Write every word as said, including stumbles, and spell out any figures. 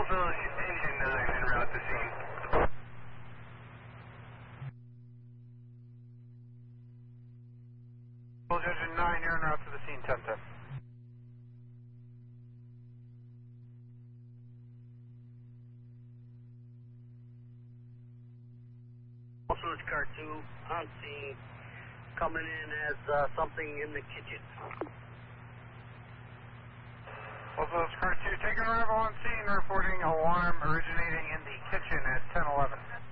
Village Engine nine en route to scene. Village Engine nine, you're en route to the scene, ten ten. Village Car two on scene, coming in as uh, something in the kitchen. Also, it's Car two taking arrival on scene, reporting alarm originating in the kitchen at ten eleven.